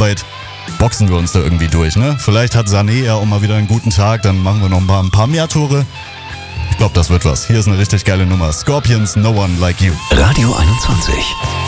Arbeit boxen wir uns da irgendwie durch, ne? Vielleicht hat Sané ja auch mal wieder einen guten Tag, dann machen wir noch ein paar mehr Tore. Ich glaube, das wird was. Hier ist eine richtig geile Nummer. Scorpions, No One Like You. Radio 21.